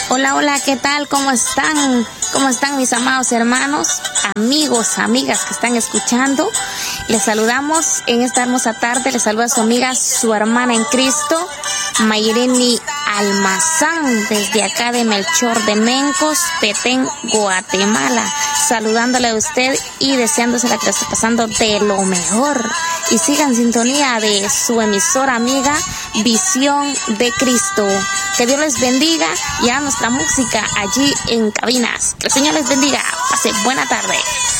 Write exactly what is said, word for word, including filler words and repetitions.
Hola, hola, ¿qué tal? ¿Cómo están? ¿Cómo están mis amados hermanos, amigos, amigas que están escuchando? Les saludamos en esta hermosa tarde, les saluda su amiga, su hermana en Cristo, Mayreni Almazán, desde acá de Melchor de Mencos, Petén, Guatemala, saludándole a usted y deseándosela que le esté pasando de lo mejor. Y sigan en sintonía de su emisora amiga, Visión de Cristo. Que Dios les bendiga y a nuestra música allí en cabinas. Que el Señor les bendiga. Pase buena tarde.